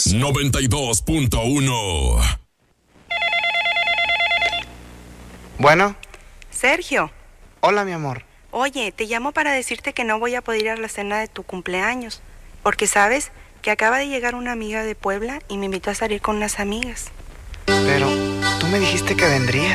92.1. Bueno. Sergio. Hola, mi amor. Oye, te llamo para decirte que no voy a poder ir a la cena de tu cumpleaños, porque sabes que acaba de llegar una amiga de Puebla y me invitó a salir con unas amigas. Pero tú me dijiste que vendría.